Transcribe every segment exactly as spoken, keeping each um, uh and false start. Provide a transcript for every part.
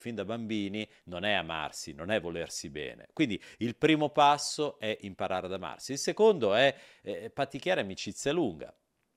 fin da bambini non è amarsi, non è volersi bene. Quindi il primo passo è imparare ad amarsi. Il secondo è eh, praticare amicizia lunga.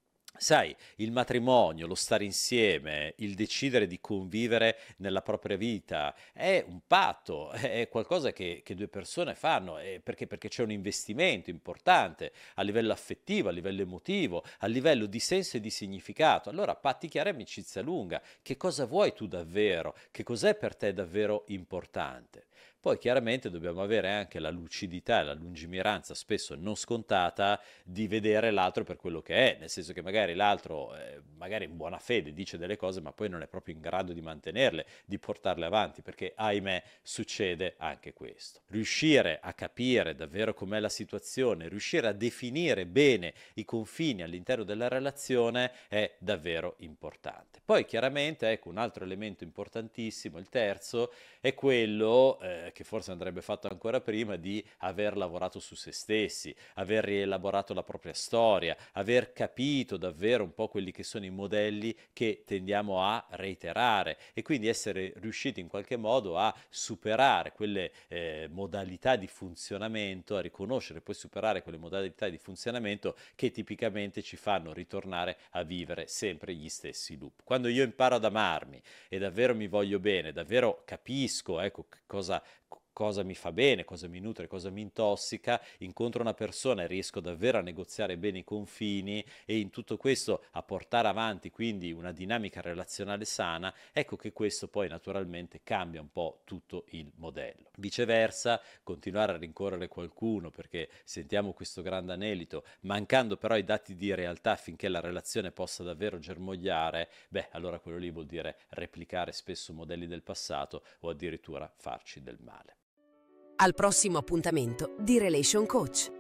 Sai, il matrimonio, lo stare insieme, il decidere di convivere nella propria vita è un patto, è qualcosa che, che due persone fanno, eh, perché, perché c'è un investimento importante a livello affettivo, a livello emotivo, a livello di senso e di significato. Allora, patti chiari, amicizia lunga. Che cosa vuoi tu davvero? Che cos'è per te davvero importante? Poi chiaramente dobbiamo avere anche la lucidità e la lungimiranza, spesso non scontata, di vedere l'altro per quello che è, nel senso che magari l'altro, eh, magari in buona fede, dice delle cose, ma poi non è proprio in grado di mantenerle, di portarle avanti, perché ahimè succede anche questo. Riuscire a capire davvero com'è la situazione, riuscire a definire bene i confini all'interno della relazione è davvero importante. Poi chiaramente, ecco, un altro elemento importantissimo, il terzo, è quello eh, che forse andrebbe fatto ancora prima di aver lavorato su se stessi, aver rielaborato la propria storia, aver capito davvero un po' quelli che sono i modelli che tendiamo a reiterare e quindi essere riusciti in qualche modo a superare quelle eh, modalità di funzionamento, a riconoscere e poi superare quelle modalità di funzionamento che tipicamente ci fanno ritornare a vivere sempre gli stessi loop. Quando io imparo ad amarmi e davvero mi voglio bene, davvero capisco, ecco, cosa, cosa mi fa bene, cosa mi nutre, cosa mi intossica, incontro una persona e riesco davvero a negoziare bene i confini e in tutto questo a portare avanti quindi una dinamica relazionale sana, ecco che questo poi naturalmente cambia un po' tutto il modello. Viceversa, continuare a rincorrere qualcuno perché sentiamo questo grande anelito, mancando però i dati di realtà affinché la relazione possa davvero germogliare, beh, allora quello lì vuol dire replicare spesso modelli del passato o addirittura farci del male. Al prossimo appuntamento di Relation Coach.